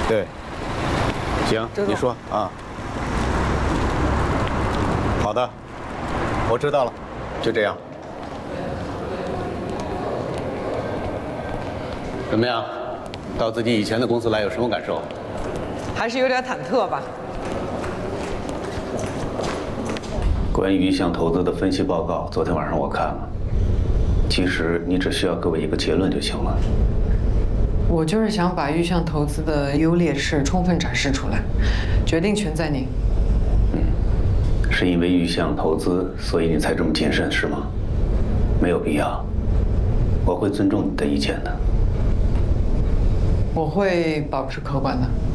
对。行，你说啊。好的，我知道了，就这样。怎么样？到自己以前的公司来有什么感受？ 还是有点忐忑吧。 关于玉象投资的分析报告，昨天晚上我看了。其实你只需要给我一个结论就行了。 我就是想把玉象投资的优劣势充分展示出来，决定权在您。 是因为玉象投资，所以你才这么谨慎是吗？没有必要，我会尊重你的意见的。 我会保持客观的。